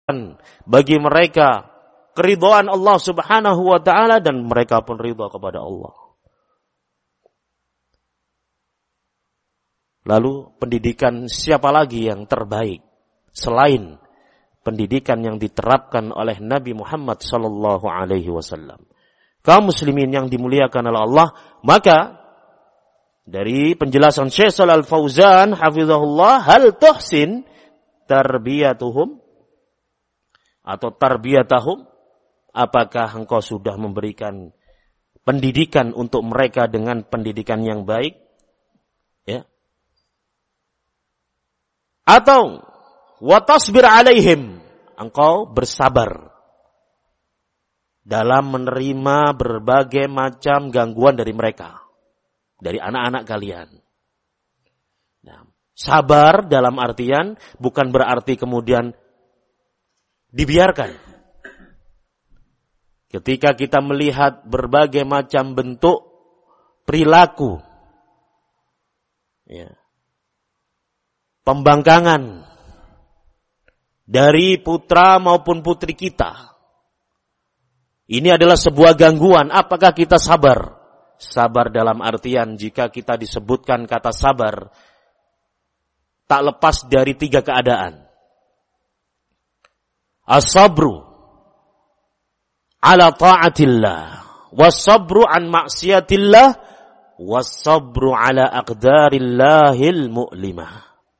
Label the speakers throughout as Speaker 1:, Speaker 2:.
Speaker 1: bagi mereka keridhaan Allah Subhanahu wa taala dan mereka pun ridha kepada Allah. Lalu pendidikan siapa lagi yang terbaik selain pendidikan yang diterapkan oleh Nabi Muhammad sallallahu alaihi wasallam? Kaum muslimin yang dimuliakan oleh Allah, maka dari penjelasan Syekh Shalal Fauzan hafizahullah, hal tuhsin tarbiyatuhum atau tarbiyatahum, apakah engkau sudah memberikan pendidikan untuk mereka dengan pendidikan yang baik? Ya. Atau watasbir alaihim, engkau bersabar dalam menerima berbagai macam gangguan dari mereka, dari anak-anak kalian. Nah, sabar dalam artian bukan berarti kemudian dibiarkan. Ketika kita melihat berbagai macam bentuk perilaku, ya, pembangkangan dari putra maupun putri kita, ini adalah sebuah gangguan. Apakah kita sabar? Sabar dalam artian jika kita disebutkan kata sabar, tak lepas dari 3 keadaan. As-sabru ala ta'atillah, was-sabru an maksiatillah, was-sabru ala aqdarillahil mu'limah.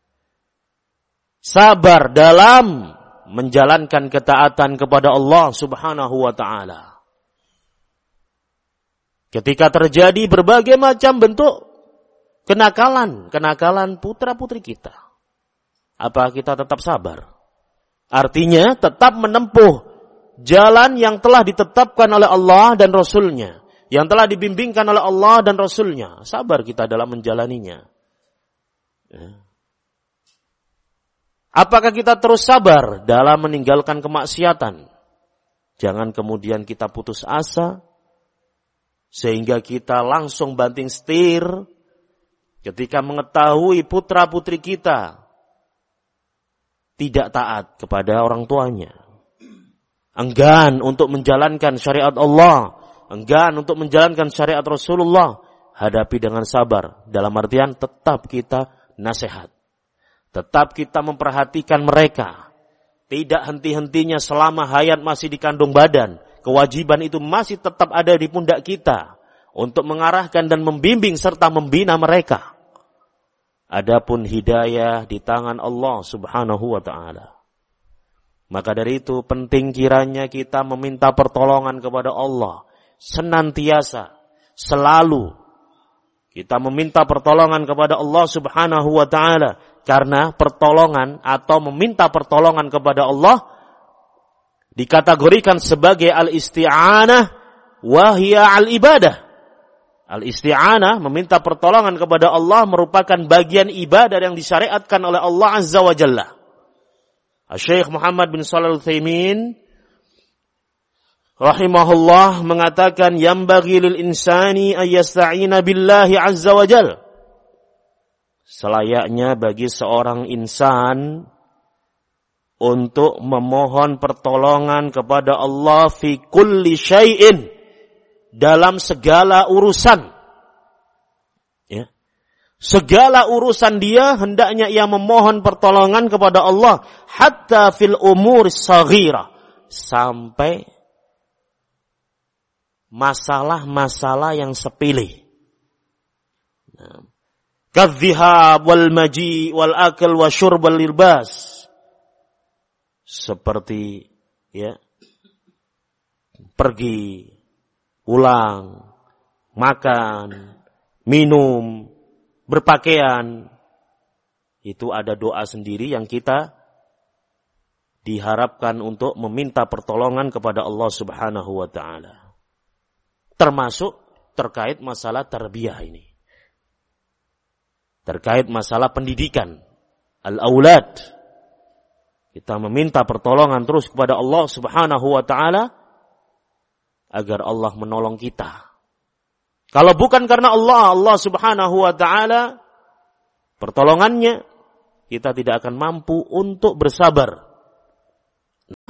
Speaker 1: Sabar dalam menjalankan ketaatan kepada Allah Subhanahu wa ta'ala. Ketika terjadi berbagai macam bentuk kenakalan putra-putri kita, apa kita tetap sabar? Artinya tetap menempuh jalan yang telah ditetapkan oleh Allah dan Rasul-Nya, yang telah dibimbingkan oleh Allah dan Rasul-Nya. Sabar kita dalam menjalaninya. Apakah kita terus sabar dalam meninggalkan kemaksiatan? Jangan kemudian kita putus asa sehingga kita langsung banting setir ketika mengetahui putra-putri kita tidak taat kepada orang tuanya, enggan untuk menjalankan syariat Allah, enggan untuk menjalankan syariat Rasulullah. Hadapi dengan sabar, dalam artian tetap kita nasihat, tetap kita memperhatikan mereka, tidak henti-hentinya selama hayat masih di kandung badan. Kewajiban itu masih tetap ada di pundak kita untuk mengarahkan dan membimbing serta membina mereka. Adapun hidayah di tangan Allah Subhanahu wa ta'ala. Maka dari itu penting kiranya kita meminta pertolongan kepada Allah. Senantiasa, selalu kita meminta pertolongan kepada Allah Subhanahu wa ta'ala. Karena pertolongan atau meminta pertolongan kepada Allah dikategorikan sebagai al-isti'anah wa hiya al-ibadah. Al-isti'anah, meminta pertolongan kepada Allah, merupakan bagian ibadah yang disyariatkan oleh Allah Azza wa Jalla. Syekh Muhammad bin Shalih Al-Utsaimin rahimahullah mengatakan, yambaghi lil insani ay yasta'ina billahi azza wa jalla. Selayaknya bagi seorang insan untuk memohon pertolongan kepada Allah fi kulli syai'in, dalam segala urusan. Ya. Segala urusan dia hendaknya ia memohon pertolongan kepada Allah, hatta fil umur saghira, sampai masalah-masalah yang sepele. Nah, kadhihab wal maji wal akal wa syurb wal libas, seperti ya pergi, pulang, makan, minum, berpakaian. Itu ada doa sendiri yang kita diharapkan untuk meminta pertolongan kepada Allah Subhanahu wa ta'ala. Termasuk terkait masalah tarbiyah ini. Terkait masalah pendidikan. Al-aulad. Kita meminta pertolongan terus kepada Allah Subhanahu wa ta'ala agar Allah menolong kita. Kalau bukan karena Allah Subhanahu wa ta'ala pertolongannya, kita tidak akan mampu untuk bersabar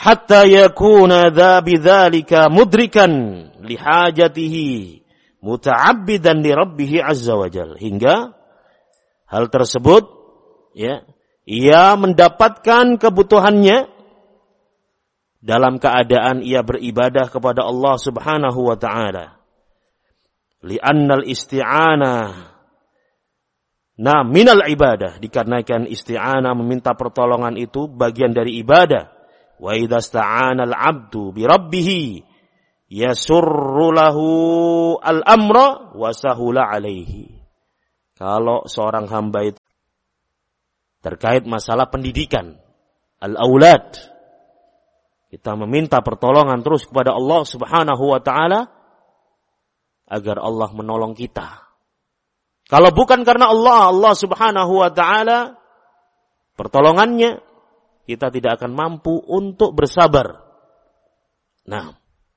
Speaker 1: hatta yakuna dha bidzalika mudrikan lihajatihi muta'abbidan li rabbih azza wajal, hingga hal tersebut ya ia mendapatkan kebutuhannya dalam keadaan ia beribadah kepada Allah Subhanahu wa taala. Li'annal isti'anah minal ibadah, dikarenakan isti'anah meminta pertolongan itu bagian dari ibadah. Wa idza sta'ana al-'abdu bi rabbih yasurru lahu al-amra wa sahula 'alaihi. Kalau seorang hamba itu terkait masalah pendidikan, al-aulad, kita meminta pertolongan terus kepada Allah Subhanahu wa taala agar Allah menolong kita. Kalau bukan karena Allah Subhanahu wa taala pertolongannya, kita tidak akan mampu untuk bersabar. Nah,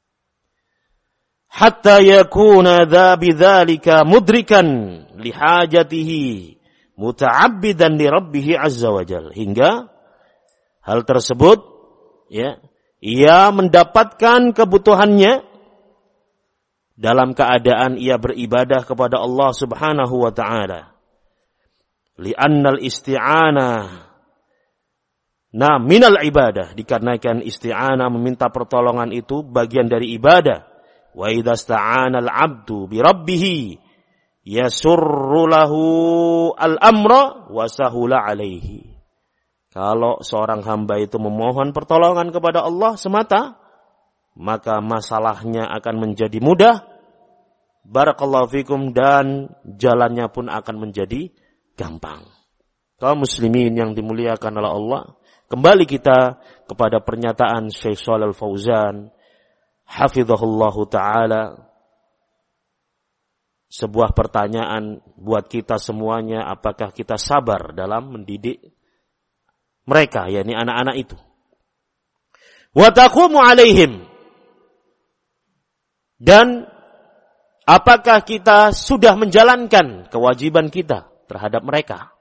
Speaker 1: hatta yakuna dha bidzalika mudrikan lihajatihi muta'abbidan li rabbih azza wajal, hingga hal tersebut ya ia mendapatkan kebutuhannya dalam keadaan ia beribadah kepada Allah Subhanahu wa taala. Li'annal isti'anah minal ibadah, dikarenakan isti'anah meminta pertolongan itu bagian dari ibadah. Wa idza sta'ana al-'abdu bi rabbih yasurru lahu al-amra wa sahula 'alaihi. Kalau seorang hamba itu memohon pertolongan kepada Allah semata, maka masalahnya akan menjadi mudah. Barakallahu fikum, dan jalannya pun akan menjadi gampang. Kaum muslimin yang dimuliakan oleh Allah, kembali kita kepada pernyataan Syekh Shalal Fauzan hafizahullahu taala. Sebuah pertanyaan buat kita semuanya, apakah kita sabar dalam mendidik mereka, yakni anak-anak itu. Wa taqumu alaihim, dan apakah kita sudah menjalankan kewajiban kita terhadap mereka?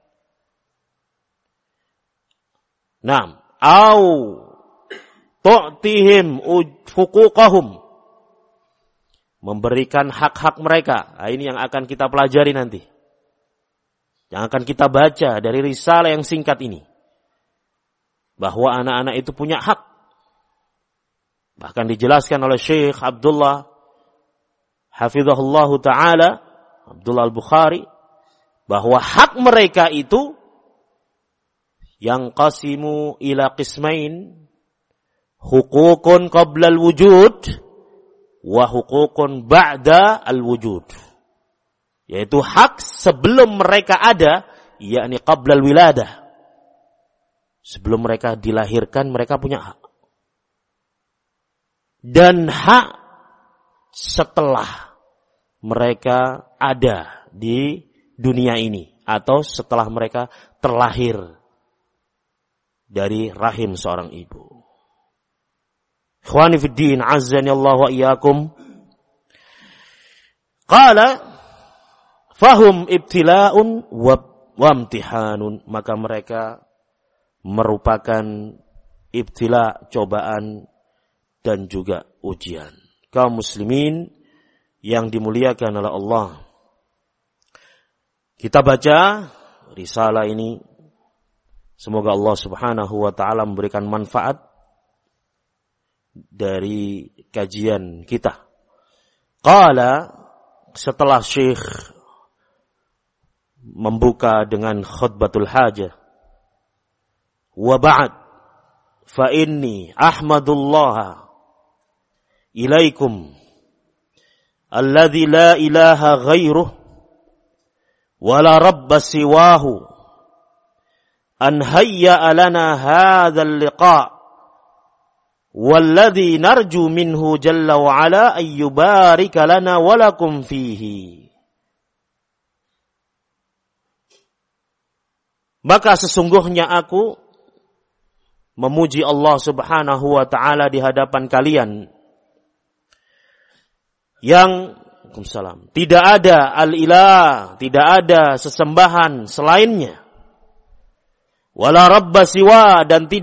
Speaker 1: Naam, au tu'tihim huquqahum, memberikan hak-hak mereka. Nah, ini yang akan kita pelajari nanti, yang akan kita baca dari risalah yang singkat ini, bahwa anak-anak itu punya hak. Bahkan dijelaskan oleh Syekh Abdullah hafizahullahu ta'ala, Abdullah al-Bukhari, bahwa hak mereka itu yang qasimu ila qismain, hukukun qabla al-wujud wa hukukun ba'da al-wujud, yaitu hak sebelum mereka ada, yakni qabla al-wiladah. Sebelum mereka dilahirkan, mereka punya hak. Dan hak setelah mereka ada di dunia ini, atau setelah mereka terlahir dari rahim seorang ibu. Ikhwani fid din, azzani Allah wa iyyakum. Qala fahum ibtila'un wa imtihanun, maka mereka merupakan ibtila, cobaan, dan juga ujian. Kaum muslimin yang dimuliakan oleh Allah, kita baca risalah ini, semoga Allah Subhanahu wa ta'ala memberikan manfaat dari kajian kita. Qala, setelah Syekh membuka dengan khutbatul hajah, wa ba'd fa inni ahmadullah ilaikum alladzi la ilaha ghairuh wa la rabba siwahu an hayya lana hadzal liqa' walladzi narju minhu jalla wa ala ay yubarika lana wa lakum fihi. Maka sesungguhnya aku memuji Allah Subhanahu wa ta'ala di hadapan kalian, yang tidak ada al-ilah, tidak ada sesembahan selainnya, wala rabba siwa, dan tidak